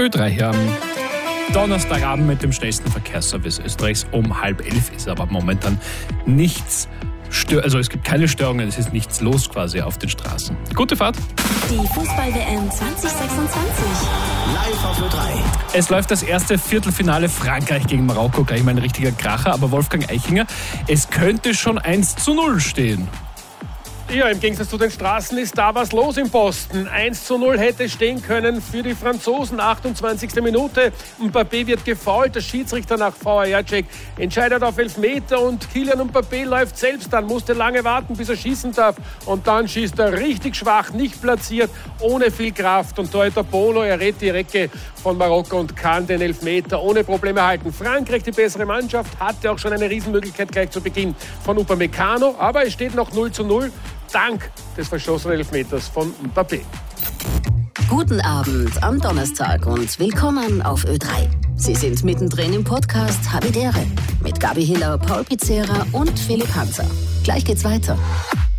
Ö3 hier am Donnerstagabend mit dem schnellsten Verkehrsservice Österreichs. Um 10:30 ist aber momentan nichts also es gibt keine Störungen, es ist nichts los quasi auf den Straßen. Gute Fahrt. Die Fußball-WM 2026. Live auf Ö3. Es läuft das erste Viertelfinale Frankreich gegen Marokko. Gleich mal ein richtiger Kracher, aber Wolfgang Eichinger, es könnte schon 1:0 stehen. Ja, im Gegensatz zu den Straßen ist da was los im Posten. 1:0 hätte stehen können für die Franzosen. 28. Minute. Mbappé wird gefoult. Der Schiedsrichter nach VAR-Check entscheidet auf Elfmeter und Kylian Mbappé läuft selbst an. Musste lange warten, bis er schießen darf. Und dann schießt er richtig schwach, nicht platziert, ohne viel Kraft. Und Torhüter Bono, er rät die Recke von Marokko und kann den Elfmeter ohne Probleme halten. Frankreich, die bessere Mannschaft, hatte auch schon eine Riesenmöglichkeit gleich zu Beginn von Upamecano. Aber es steht noch 0:0. Dank des verschossenen Elfmeters von Mbappé. Guten Abend am Donnerstag und willkommen auf Ö3. Sie sind mittendrin im Podcast Habitäre mit Gabi Hiller, Paul Pizzera und Philipp Hanser. Gleich geht's weiter.